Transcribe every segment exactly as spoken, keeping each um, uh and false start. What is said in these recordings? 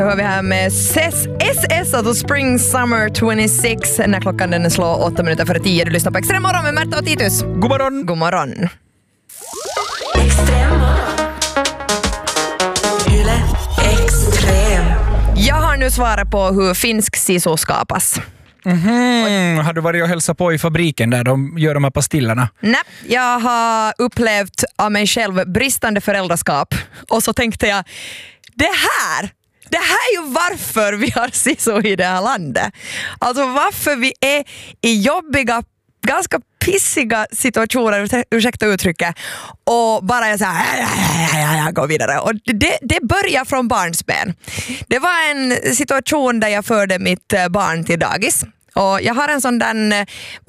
Hör vi här med S S, alltså Spring Summer tjugosex, när klockan den slår åtta minuter före tio. Du lyssnar på Extrem morgon med Märta och Titus. God morgon. God morgon. Extrem morgon. Yle Extrem. Jag har nu svarat på hur finsk siso skapas. Mm-hmm. Har du varit och hälsat på i fabriken där de gör de här pastillerna? Nej, jag har upplevt av mig själv bristande föräldraskap. Och så tänkte jag, det här... Det här är ju varför vi har siso i det här landet. Alltså varför vi är i jobbiga, ganska pissiga situationer, ursäkta uttrycket, och bara är så här, jag går vidare. Och det, det börjar från barnsben. Det var en situation där jag förde mitt barn till dagis. Och jag har en sån där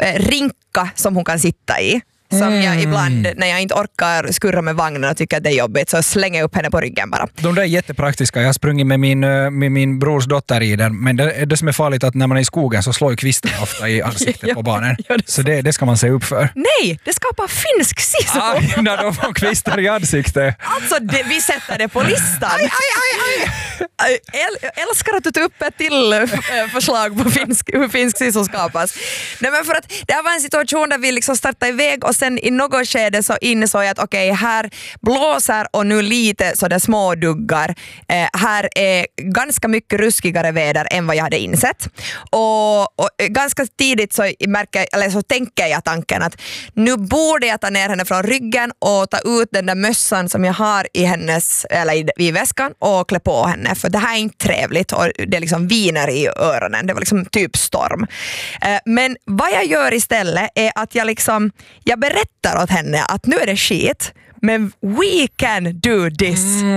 rinka som hon kan sitta i. Som mm. jag ibland, när jag inte orkar skurra med vagnen och tycker att det är jobbigt, så slänger jag upp henne på ryggen bara. De där är jättepraktiska. Jag har sprungit med min, med min brors dotter i den. Men det, det som är farligt att när man är i skogen så slår ju kvisten ofta i ansiktet ja, på barnen. Ja, det så det, det ska man se upp för. Nej, det skapar finsk siso. Aj, när de får kvistar i ansiktet. Alltså, det, vi sätter det på listan. Aj, aj, aj, aj. Jag älskar att du tar upp ett till förslag på finsk, hur finsk siso skapas. Nej, men för att det här var en situation där vi liksom startade iväg och sen i något skede så insåg jag att okej, okay, här blåser och nu lite så det små duggar. Eh, här är ganska mycket ruskigare väder än vad jag hade insett. Och, och ganska tidigt så, märker, eller så tänker jag tanken att nu borde jag ta ner henne från ryggen och ta ut den där mössan som jag har i hennes, eller i, i väskan och klä på henne. För det här är inte trevligt och det liksom viner i öronen. Det var liksom typ storm. Eh, men vad jag gör istället är att jag liksom, jag berättar åt henne att nu är det skit, men we can do this.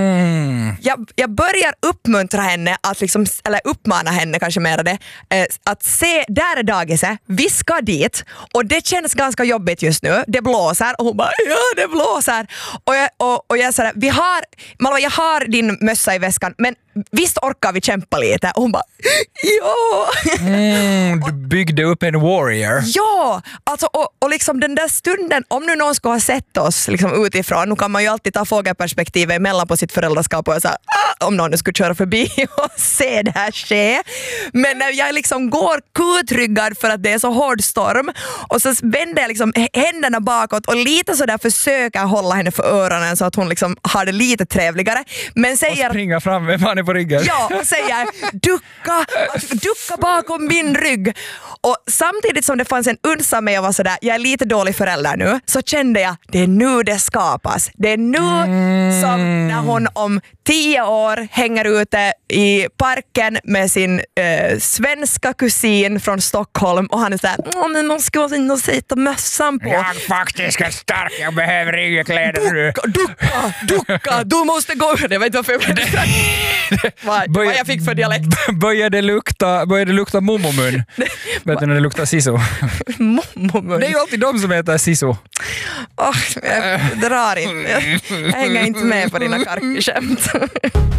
Mm. Jag, jag börjar uppmuntra henne att liksom, eller uppmana henne kanske mer det, eh, att se, där är dagiset, vi ska dit och det känns ganska jobbigt just nu, det blåser och hon bara, ja det blåser och jag, och, och jag säger, vi har, Malva, jag har din mössa i väskan, men visst orkar vi kämpa lite? Och hon bara, ja! Mm, du byggde upp en warrior. Ja, alltså och, och liksom den där stunden, om nu någon ska ha sett oss liksom utifrån, nu kan man ju alltid ta fågelperspektivet emellan på sitt föräldraskap och säga, ah, om någon skulle köra förbi och se det här ske. Men när jag liksom går kutryggad för att det är så hård storm och så vänder jag liksom händerna bakåt och lite så där försöker hålla henne för öronen så att hon liksom har det lite trevligare. Men säger, och springa fram med man på ryggen. Ja, och säger ducka, ducka bakom min rygg. Och samtidigt som det fanns en uns av mig och var sådär, jag är lite dålig förälder nu, så kände jag, det är nu det skapas. Det är nu mm. som när hon om tio år hänger ute i parken med sin eh, svenska kusin från Stockholm och han är såhär, åh men man ska in och sätta mössan på. Jag faktiskt är stark, jag behöver inga kläder nu. Ducka, ducka, ducka, du måste gå. Jag vet inte varför jag blev Vad, Börja, vad jag fick för dialekt. Börjar det lukta, börjar det lukta momomun? Vet du när det luktar siso? Momomun? Det är ju alltid de som heter siso. Oh, jag drar inte. Jag hänger inte med på dina karkiskämt.